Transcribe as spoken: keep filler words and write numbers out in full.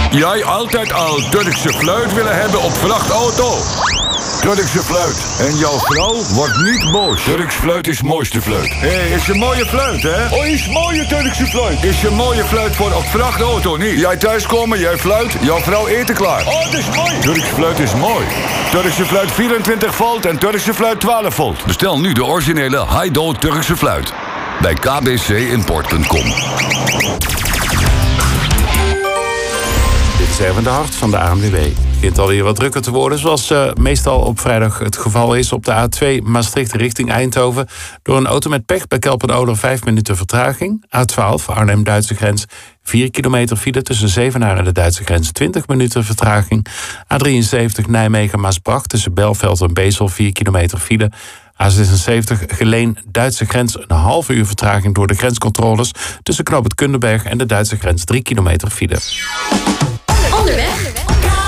Jij altijd al Turkse fluit willen hebben op vrachtauto? Turkse fluit. En jouw vrouw wordt niet boos. Turks fluit is mooiste fluit. Hé, hey, is een mooie fluit, hè? Oh, is mooie Turkse fluit. Is een mooie fluit voor op vrachtauto, niet? Jij thuiskomen, jij fluit, jouw vrouw eten klaar. Oh, dat is mooi. Turks fluit is mooi. Turkse fluit vierentwintig volt en Turkse fluit twaalf volt. Bestel nu de originele Haido Turkse fluit. Bij k b c import punt com. Dit is even de hart van de A N W B. Het begint alweer wat drukker te worden, zoals uh, meestal op vrijdag het geval is op de A twee Maastricht richting Eindhoven. Door een auto met pech bij Kelpen-Oler vijf minuten vertraging. A twaalf Arnhem-Duitse grens vier kilometer file tussen Zevenaar en de Duitse grens twintig minuten vertraging. A drieënzeventig Nijmegen-Maasbracht tussen Belveld en Bezel vier kilometer file. A zesenzeventig Geleen-Duitse grens een half uur vertraging door de grenscontroles tussen Knoop het Kunderberg en de Duitse grens drie kilometer file.